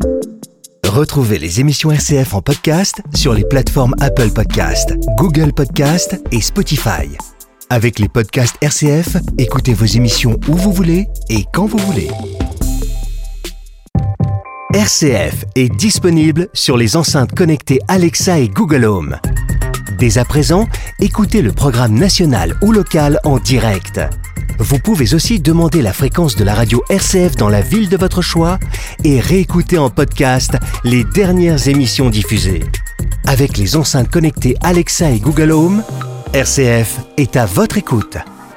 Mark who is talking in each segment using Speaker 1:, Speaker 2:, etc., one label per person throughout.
Speaker 1: Retrouvez les émissions RCF en podcast sur les plateformes Apple Podcasts, Google Podcasts et Spotify. Avec les podcasts RCF, écoutez vos émissions où vous voulez et quand vous voulez. RCF est disponible sur les enceintes connectées Alexa et Google Home. Dès à présent, écoutez le programme national ou local en direct. Vous pouvez aussi demander la fréquence de la radio RCF dans la ville de votre choix et réécouter en podcast les dernières émissions diffusées. Avec les enceintes connectées Alexa et Google Home, RCF est à votre écoute.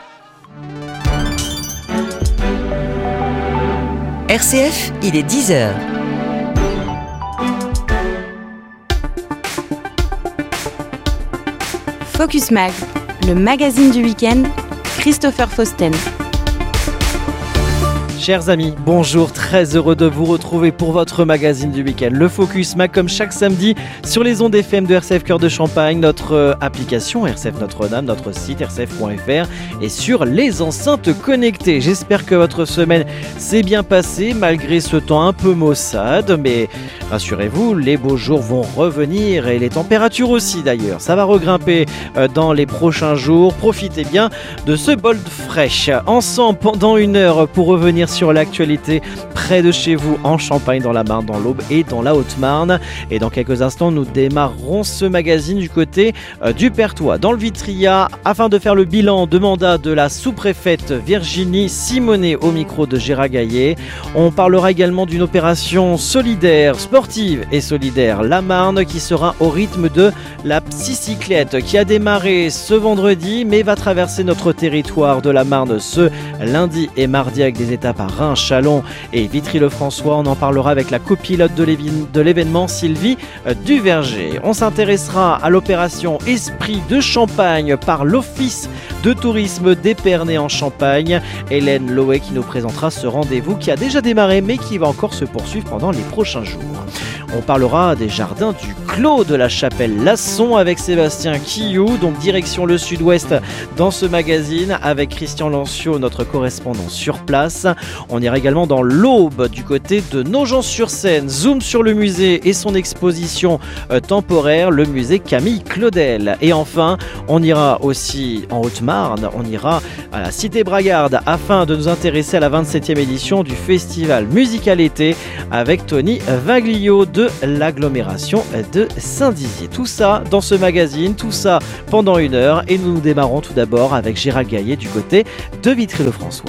Speaker 2: RCF, il est 10h.
Speaker 3: Focus Mag, le magazine du week-end, Christopher Fausten.
Speaker 4: Chers amis, bonjour, très heureux de vous retrouver pour votre magazine du week-end, le Focus Mag, comme chaque samedi sur les ondes FM de RCF Cœur de Champagne, notre application RCF Notre-Dame, notre site rcf.fr et sur les enceintes connectées. J'espère que votre semaine s'est bien passée malgré ce temps un peu maussade, mais rassurez-vous, les beaux jours vont revenir et les températures aussi d'ailleurs. Ça va regrimper dans les prochains jours. Profitez bien de ce bol de fraîche. Ensemble pendant une heure pour revenir sur l'actualité près de chez vous en Champagne, dans la Marne, dans l'Aube et dans la Haute-Marne. Et dans quelques instants, nous démarrerons ce magazine du côté du Perthois, dans le Vitria, afin de faire le bilan de mandat de la sous-préfète Virginie Simonet au micro de Gérard Gaillet. On parlera également d'une opération solidaire, sportive et solidaire, la Marne, qui sera au rythme de la psycyclette, qui a démarré ce vendredi, mais va traverser notre territoire de la Marne ce lundi et mardi avec des étapes à Reims, Châlons et Vitry-le-François. On en parlera avec la copilote de l'événement, Sylvie Duverger. On s'intéressera à l'opération Esprit de Champagne par l'Office de tourisme d'Épernay en Champagne. Hélène Loé qui nous présentera ce rendez-vous qui a déjà démarré mais qui va encore se poursuivre pendant les prochains jours. On parlera des jardins du Clos de la Chapelle-Lasson avec Sébastien Quillou, donc direction le sud-ouest dans ce magazine avec Christian Lanciot, notre correspondant sur place. On ira également dans l'Aube du côté de Nogent-sur-Seine. Zoom sur le musée et son exposition temporaire, le musée Camille Claudel. Et enfin, on ira aussi en Haute-Marne, on ira à la Cité Bragarde afin de nous intéresser à la 27e édition du festival Musical Été avec Tony Vaglio de l'agglomération de Saint-Dizier. Tout ça dans ce magazine, tout ça pendant une heure, et nous démarrons tout d'abord avec Gérard Gaillet du côté de Vitry-le-François.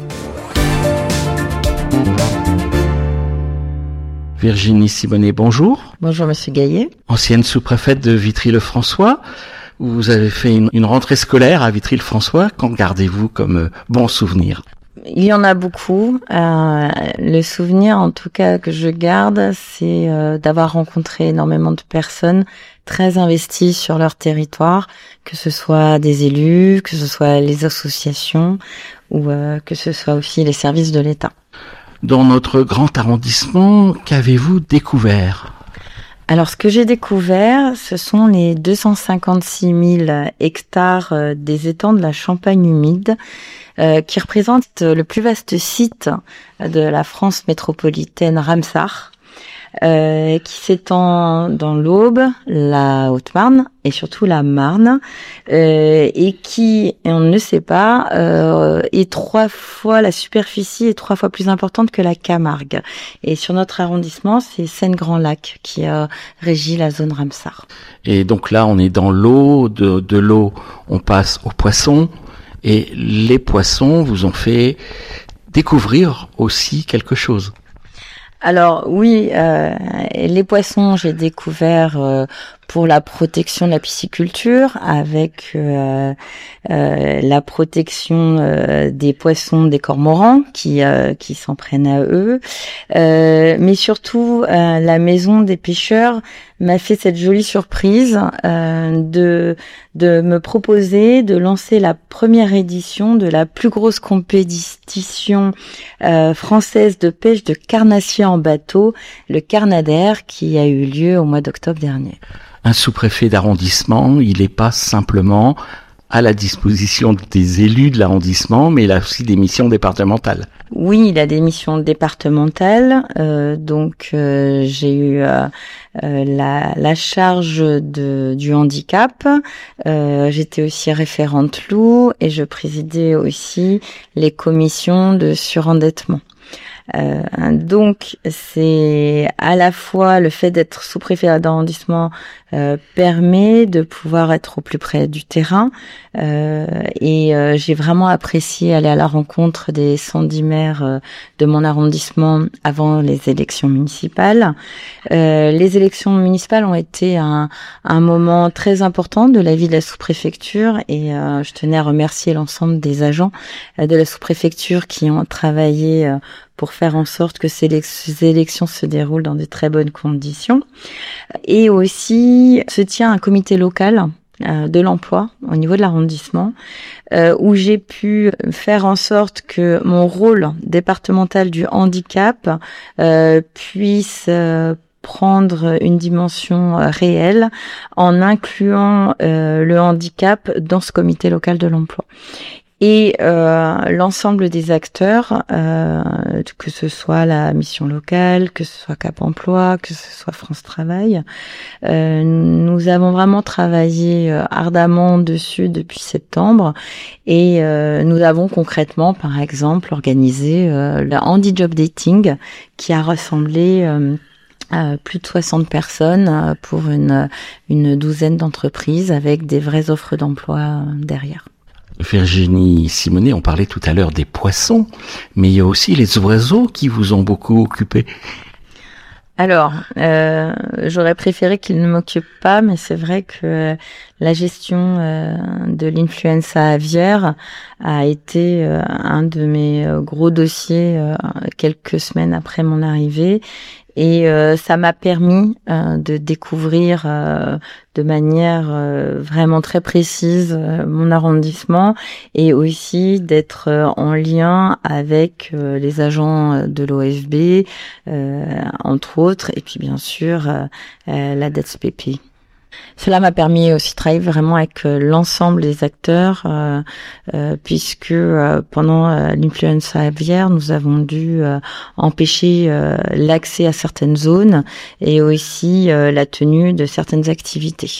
Speaker 5: Virginie Simonet, bonjour.
Speaker 6: Bonjour Monsieur Gaillet.
Speaker 5: Ancienne sous-préfète de Vitry-le-François. Vous avez fait une rentrée scolaire à Vitry-le-François. Qu'en gardez-vous comme bon souvenir ?
Speaker 6: Il y en a beaucoup. Le souvenir, en tout cas, que je garde, c'est d'avoir rencontré énormément de personnes très investies sur leur territoire, que ce soit des élus, que ce soit les associations ou que ce soit aussi les services de l'État.
Speaker 5: Dans notre grand arrondissement, qu'avez-vous découvert ?
Speaker 6: Alors, ce que j'ai découvert, ce sont les 256 000 hectares des étangs de la Champagne humide, qui représentent le plus vaste site de la France métropolitaine Ramsar, qui s'étend dans l'Aube, la Haute-Marne et surtout la Marne, et qui, et on ne le sait pas, est 3 fois, la superficie est 3 fois plus importante que la Camargue. Et sur notre arrondissement, c'est Seine-Grand-Lac qui régit la zone Ramsar.
Speaker 5: Et donc là, on est dans l'eau, de l'eau, on passe aux poissons, et les poissons vous ont fait découvrir aussi quelque chose.
Speaker 6: Alors oui, les poissons, j'ai découvert pour la protection de la pisciculture, avec la protection des poissons, des cormorans qui s'en prennent à eux, mais surtout la maison des pêcheurs m'a fait cette jolie surprise de me proposer de lancer la première édition de la plus grosse compétition française de pêche de carnassiers en bateau, le Carnadaire, qui a eu lieu au mois d'octobre dernier.
Speaker 5: Un sous-préfet d'arrondissement, il n'est pas simplement à la disposition des élus de l'arrondissement, mais il a aussi des missions départementales.
Speaker 6: Oui, il a des missions départementales. J'ai eu la charge du handicap. J'étais aussi référente loup et je présidais aussi les commissions de surendettement. Donc c'est à la fois le fait d'être sous-préfet d'arrondissement permet de pouvoir être au plus près du terrain et j'ai vraiment apprécié aller à la rencontre des 110 maires de mon arrondissement avant les élections municipales. Les élections municipales ont été un moment très important de la vie de la sous-préfecture et je tenais à remercier l'ensemble des agents de la sous-préfecture qui ont travaillé pour faire en sorte que ces élections se déroulent dans de très bonnes conditions. Et aussi, se tient un comité local de l'emploi au niveau de l'arrondissement, où j'ai pu faire en sorte que mon rôle départemental du handicap puisse prendre une dimension réelle en incluant le handicap dans ce comité local de l'emploi. Et l'ensemble des acteurs, que ce soit la mission locale, que ce soit Cap Emploi, que ce soit France Travail, nous avons vraiment travaillé ardemment dessus depuis septembre et nous avons concrètement, par exemple, organisé le Handi Job Dating qui a rassemblé plus de 60 personnes pour une douzaine d'entreprises avec des vraies offres d'emploi derrière.
Speaker 5: Virginie Simonet, on parlait tout à l'heure des poissons, mais il y a aussi les oiseaux qui vous ont beaucoup occupé.
Speaker 6: Alors, j'aurais préféré qu'ils ne m'occupent pas, mais c'est vrai que la gestion de l'influenza aviaire a été un de mes gros dossiers quelques semaines après mon arrivée. Et ça m'a permis de découvrir de manière vraiment très précise mon arrondissement et aussi d'être en lien avec les agents de l'OFB, entre autres, et puis bien sûr la DETSPP. Cela m'a permis aussi de travailler vraiment avec l'ensemble des acteurs, puisque pendant l'influenza aviaire, nous avons dû empêcher l'accès à certaines zones et aussi la tenue de certaines activités.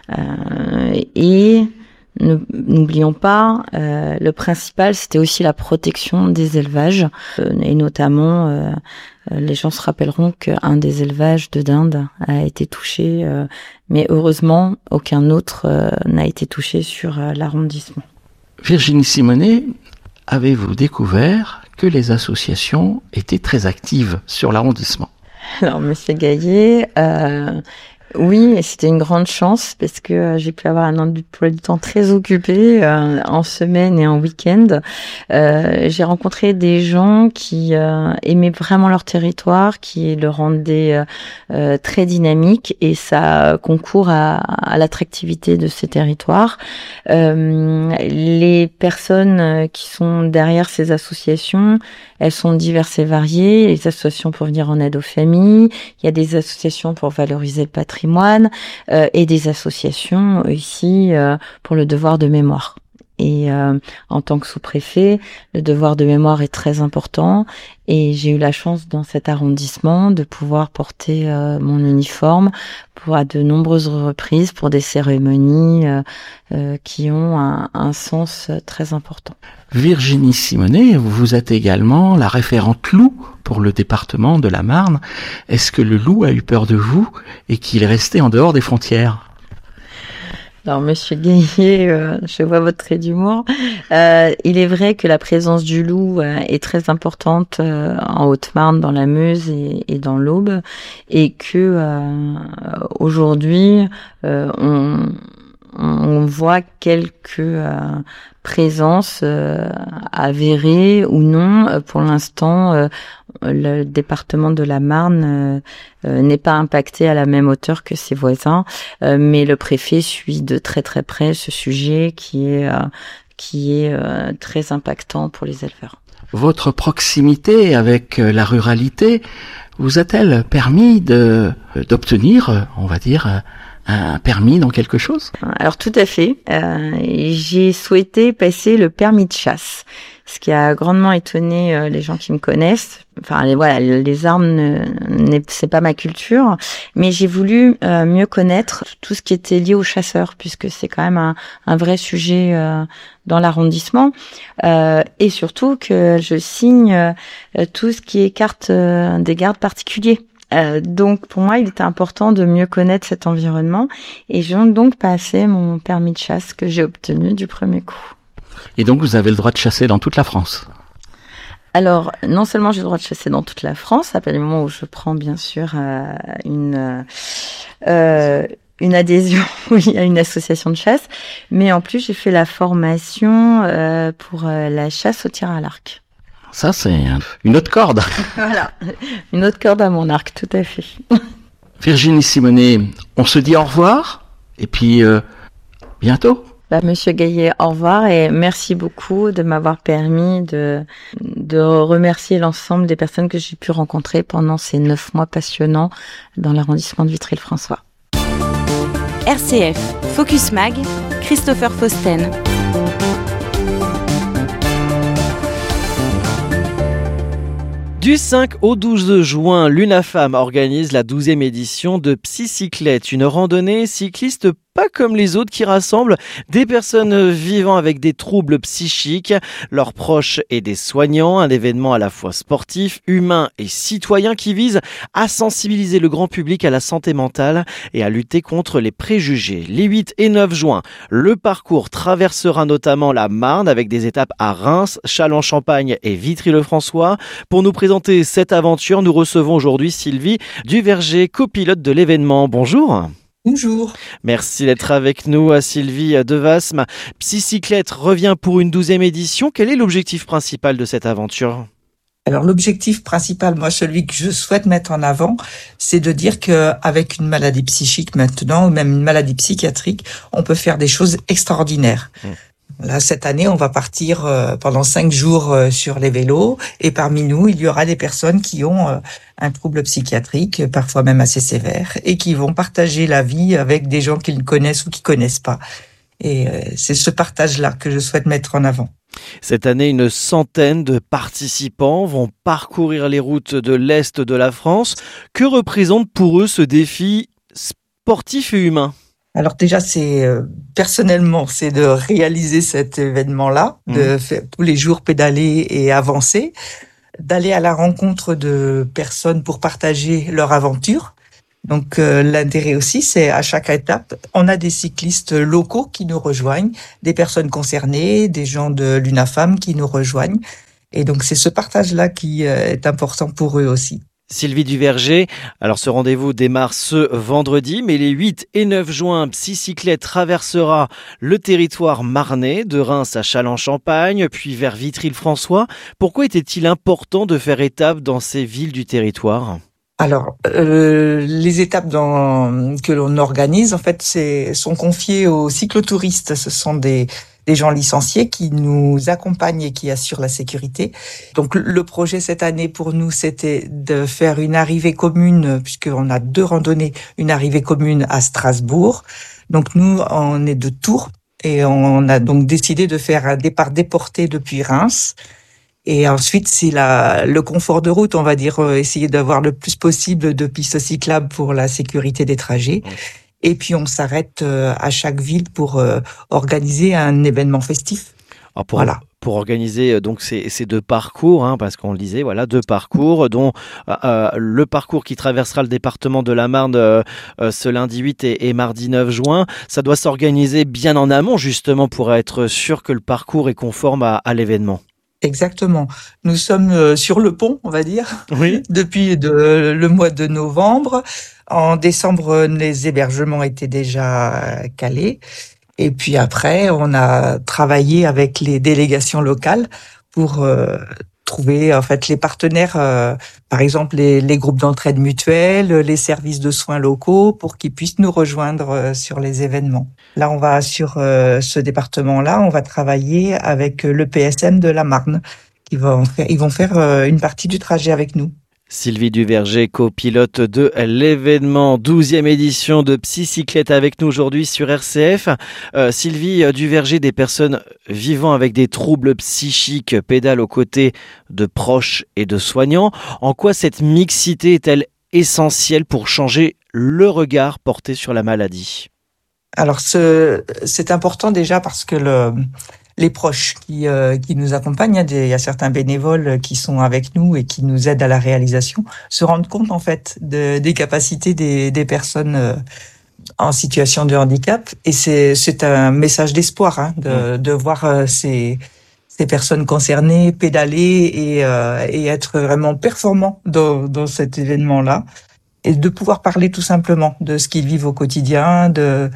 Speaker 6: Et n'oublions pas, le principal, c'était aussi la protection des élevages, et notamment les gens se rappelleront qu'un des élevages de dinde a été touché, mais heureusement, aucun autre n'a été touché sur l'arrondissement.
Speaker 5: Virginie Simonet, avez-vous découvert que les associations étaient très actives sur l'arrondissement?
Speaker 6: Alors, Monsieur Gaillet, oui, et c'était une grande chance parce que j'ai pu avoir un emploi du temps très occupé en semaine et en week-end. J'ai rencontré des gens qui aimaient vraiment leur territoire, qui le rendaient très dynamique et ça concourt à l'attractivité de ces territoires. Les personnes qui sont derrière ces associations, elles sont diverses et variées. Les associations pour venir en aide aux familles, il y a des associations pour valoriser le patrimoine et des associations aussi pour le devoir de mémoire. Et en tant que sous-préfet, le devoir de mémoire est très important et j'ai eu la chance dans cet arrondissement de pouvoir porter mon uniforme à de nombreuses reprises pour des cérémonies qui ont un sens très important.
Speaker 5: Virginie Simonet, vous êtes également la référente loup pour le département de la Marne. Est-ce que le loup a eu peur de vous et qu'il est resté en dehors des frontières ?
Speaker 6: Alors, Monsieur Gaillet, je vois votre trait d'humour. Il est vrai que la présence du loup est très importante en Haute-Marne, dans la Meuse et dans l'Aube, et que aujourd'hui, on voit quelques présences avérées ou non. Pour l'instant, le département de la Marne n'est pas impacté à la même hauteur que ses voisins, mais le préfet suit de très très près ce sujet qui est très impactant pour les éleveurs.
Speaker 5: Votre proximité avec la ruralité vous a-t-elle permis d'obtenir, on va dire, un permis dans quelque chose?
Speaker 6: Alors tout à fait. J'ai souhaité passer le permis de chasse, ce qui a grandement étonné les gens qui me connaissent. Enfin, les armes, c'est pas ma culture, mais j'ai voulu mieux connaître tout ce qui était lié aux chasseurs, puisque c'est quand même un vrai sujet dans l'arrondissement, et surtout que je signe tout ce qui est carte des gardes particuliers. Donc pour moi, il était important de mieux connaître cet environnement, et j'ai donc passé mon permis de chasse que j'ai obtenu du premier coup.
Speaker 5: Et donc vous avez le droit de chasser dans toute la France?
Speaker 6: Alors, non seulement j'ai le droit de chasser dans toute la France, à partir du moment où je prends bien sûr une adhésion à une association de chasse, mais en plus j'ai fait la formation pour la chasse au tir à l'arc.
Speaker 5: Ça, c'est une autre corde.
Speaker 6: Voilà, une autre corde à mon arc, tout à fait.
Speaker 5: Virginie Simonet, on se dit au revoir, et puis bientôt.
Speaker 6: Monsieur Gaillet, au revoir et merci beaucoup de m'avoir permis de remercier l'ensemble des personnes que j'ai pu rencontrer pendant ces 9 mois passionnants dans l'arrondissement de Vitry-le-François.
Speaker 3: RCF, Focus Mag, Christopher Fausten.
Speaker 4: Du 5 au 12 juin, l'UNAFAM organise la 12e édition de Psycyclette, une randonnée cycliste pas comme les autres qui rassemble des personnes vivant avec des troubles psychiques, leurs proches et des soignants, un événement à la fois sportif, humain et citoyen qui vise à sensibiliser le grand public à la santé mentale et à lutter contre les préjugés. Les 8 et 9 juin, le parcours traversera notamment la Marne avec des étapes à Reims, Châlons-en-Champagne et Vitry-le-François. Pour nous présenter cette aventure, nous recevons aujourd'hui Sylvie Duverger, copilote de l'événement. Bonjour.
Speaker 7: Bonjour.
Speaker 4: Merci d'être avec nous, Sylvie Devasme. Psycyclette revient pour une 12e édition. Quel est l'objectif principal de cette aventure ?
Speaker 7: Alors l'objectif principal, moi celui que je souhaite mettre en avant, c'est de dire qu'avec une maladie psychique maintenant, ou même une maladie psychiatrique, on peut faire des choses extraordinaires. Là, cette année, on va partir pendant 5 jours sur les vélos, et parmi nous, il y aura des personnes qui ont un trouble psychiatrique, parfois même assez sévère, et qui vont partager la vie avec des gens qu'ils connaissent ou qui connaissent pas. Et c'est ce partage-là que je souhaite mettre en avant.
Speaker 4: Cette année, une centaine de participants vont parcourir les routes de l'Est de la France. Que représente pour eux ce défi sportif et humain ?
Speaker 7: Alors déjà, personnellement, c'est de réaliser cet événement-là, de faire tous les jours pédaler et avancer, d'aller à la rencontre de personnes pour partager leur aventure. Donc l'intérêt aussi, c'est à chaque étape, on a des cyclistes locaux qui nous rejoignent, des personnes concernées, des gens de l'UNAFAM qui nous rejoignent. Et donc c'est ce partage-là qui est important pour eux aussi.
Speaker 4: Sylvie Duverger, alors ce rendez-vous démarre ce vendredi, mais les 8 et 9 juin, Psycyclette traversera le territoire marnais, de Reims à Châlons-en-Champagne, puis vers Vitry-le-François. Pourquoi était-il important de faire étape dans ces villes du territoire ?
Speaker 7: Alors, les étapes que l'on organise, en fait, sont confiées aux cyclotouristes. Ce sont des gens licenciés qui nous accompagnent et qui assurent la sécurité. Donc, le projet cette année pour nous, c'était de faire une arrivée commune, puisqu'on a 2 randonnées, une arrivée commune à Strasbourg. Donc, nous, on est de Tours et on a donc décidé de faire un départ déporté depuis Reims. Et ensuite, c'est le confort de route, on va dire, essayer d'avoir le plus possible de pistes cyclables pour la sécurité des trajets. Et puis, on s'arrête à chaque ville pour organiser un événement festif.
Speaker 4: Alors pour organiser donc ces 2 parcours, parce qu'on le disait, voilà, 2 parcours, dont le parcours qui traversera le département de la Marne ce lundi 8 et mardi 9 juin, ça doit s'organiser bien en amont, justement, pour être sûr que le parcours est conforme à l'événement.
Speaker 7: Exactement. Nous sommes sur le pont, on va dire, depuis le mois de novembre. En décembre, les hébergements étaient déjà calés. Et puis après, on a travaillé avec les délégations locales pour trouver en fait les partenaires, par exemple les groupes d'entraide mutuelle, les services de soins locaux, pour qu'ils puissent nous rejoindre sur les événements. Là, on va sur ce département-là, on va travailler avec le PSM de la Marne, ils vont faire une partie du trajet avec nous.
Speaker 4: Sylvie Duverger, copilote de l'événement 12e édition de Psycyclette avec nous aujourd'hui sur RCF. Sylvie Duverger, des personnes vivant avec des troubles psychiques pédalent aux côtés de proches et de soignants. En quoi cette mixité est-elle essentielle pour changer le regard porté sur la maladie ?
Speaker 7: Alors, c'est important déjà parce que les proches qui nous accompagnent, il y a certains bénévoles qui sont avec nous et qui nous aident à la réalisation, se rendent compte en fait des capacités des personnes en situation de handicap. Et c'est un message d'espoir de voir ces personnes concernées pédaler et être vraiment performants dans cet événement-là, et de pouvoir parler tout simplement de ce qu'ils vivent au quotidien, de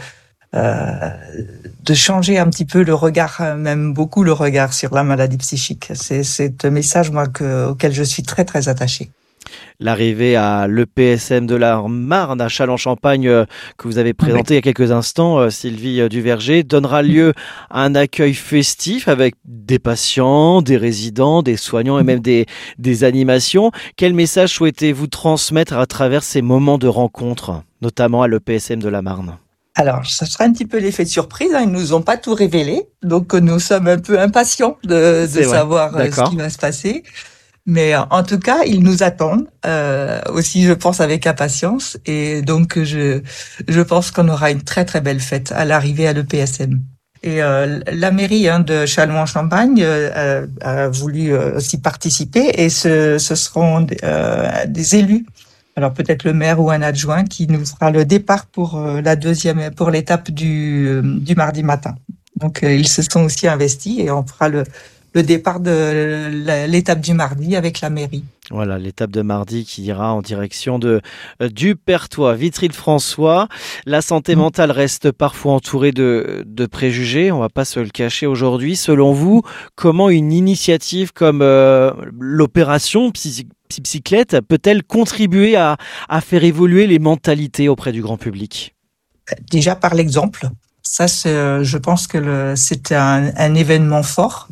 Speaker 7: changer un petit peu le regard, même beaucoup le regard sur la maladie psychique. C'est un message auquel je suis très très attachée.
Speaker 4: L'arrivée à l'EPSM de la Marne à Châlons-Champagne que vous avez présenté il y a quelques instants, Sylvie Duverger, donnera lieu à un accueil festif avec des patients, des résidents, des soignants et même des animations. Quel message souhaitez-vous transmettre à travers ces moments de rencontre, notamment à l'EPSM de la Marne ?
Speaker 7: Alors, ça sera un petit peu l'effet de surprise. Ils nous ont pas tout révélé, donc nous sommes un peu impatients de savoir ce qui va se passer. Mais en tout cas, ils nous attendent aussi, je pense, avec impatience. Et donc, je pense qu'on aura une très très belle fête à l'arrivée à l'EPSM. Et la mairie de Châlons-en-Champagne a voulu aussi participer, et ce seront des élus. Alors peut-être le maire ou un adjoint qui nous fera le départ pour l'étape du mardi matin. Donc ils se sont aussi investis, et on fera le départ de l'étape du mardi avec la mairie.
Speaker 4: Voilà, l'étape de mardi qui ira en direction du Perthois. Vitry-le-François, la santé mentale reste parfois entourée de préjugés, on ne va pas se le cacher aujourd'hui. Selon vous, comment une initiative comme l'opération Psycyclette peut-elle contribuer à faire évoluer les mentalités auprès du grand public ?
Speaker 7: Déjà par l'exemple. Ça, je pense que c'est un événement fort.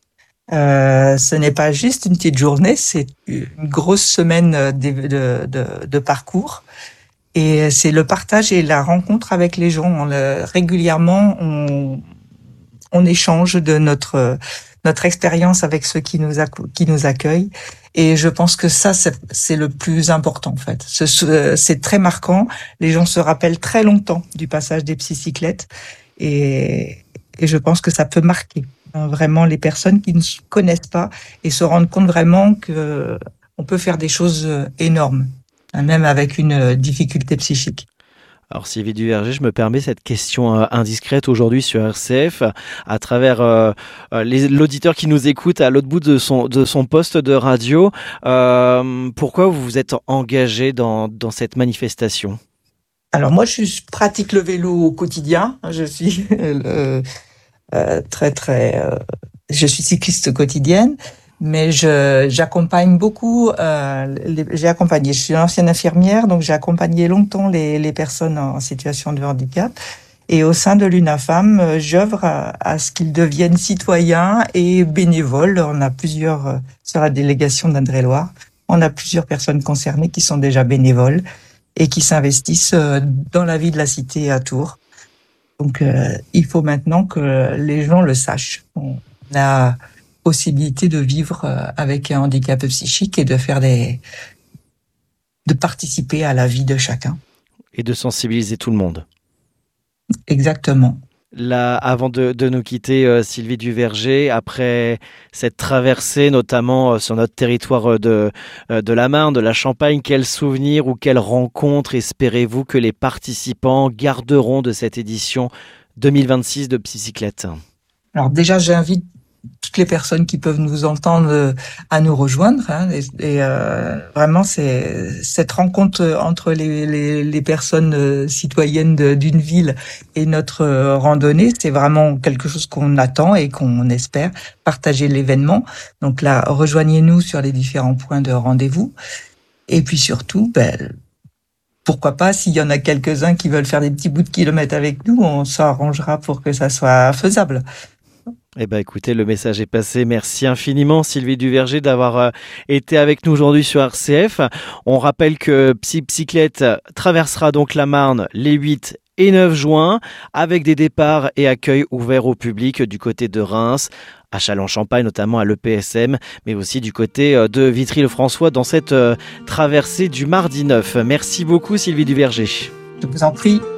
Speaker 7: Ce n'est pas juste une petite journée, c'est une grosse semaine de parcours, et c'est le partage et la rencontre avec les gens. Régulièrement, on échange de notre expérience avec ceux qui nous accueillent, et je pense que ça, c'est le plus important en fait. C'est très marquant. Les gens se rappellent très longtemps du passage des Psycyclettes, et je pense que ça peut marquer vraiment les personnes qui ne se connaissent pas et se rendent compte vraiment que on peut faire des choses énormes, même avec une difficulté psychique.
Speaker 4: Alors Sylvie Duverger, je me permets cette question indiscrète aujourd'hui sur RCF, à travers l'auditeur qui nous écoute à l'autre bout de son poste de radio. Pourquoi vous vous êtes engagé dans cette manifestation ?
Speaker 7: Alors moi, je pratique le vélo au quotidien. Je suis je suis cycliste quotidienne, mais j'accompagne beaucoup. Je suis une ancienne infirmière, donc j'ai accompagné longtemps les personnes en situation de handicap. Et au sein de l'UNAFAM, j'œuvre à ce qu'ils deviennent citoyens et bénévoles. On a plusieurs, sur la délégation d'Indre-et-Loire, on a plusieurs personnes concernées qui sont déjà bénévoles et qui s'investissent dans la vie de la cité à Tours. Donc, il faut maintenant que les gens le sachent. On a possibilité de vivre avec un handicap psychique et de participer à la vie de chacun.
Speaker 4: Et de sensibiliser tout le monde.
Speaker 7: Exactement.
Speaker 4: Là, avant de nous quitter, Sylvie Duverger, après cette traversée, notamment sur notre territoire de la Marne, de la Champagne, quels souvenirs ou quelles rencontres espérez-vous que les participants garderont de cette édition 2026 de Psycyclette ?
Speaker 7: Alors déjà, j'invite toutes les personnes qui peuvent nous entendre à nous rejoindre, et vraiment c'est cette rencontre entre les personnes citoyennes d'une ville et notre randonnée, c'est vraiment quelque chose qu'on attend et qu'on espère partager l'événement. Donc là, rejoignez-nous sur les différents points de rendez-vous, et puis surtout, pourquoi pas, s'il y en a quelques-uns qui veulent faire des petits bouts de kilomètres avec nous, on s'arrangera pour que ça soit faisable.
Speaker 4: Eh ben écoutez, le message est passé. Merci infiniment Sylvie Duverger d'avoir été avec nous aujourd'hui sur RCF. On rappelle que Psy-Bicyclette traversera donc la Marne les 8 et 9 juin avec des départs et accueils ouverts au public du côté de Reims, à Châlons-Champagne, notamment à l'EPSM, mais aussi du côté de Vitry-le-François dans cette traversée du mardi 9. Merci beaucoup Sylvie Duverger.
Speaker 7: Je vous en prie.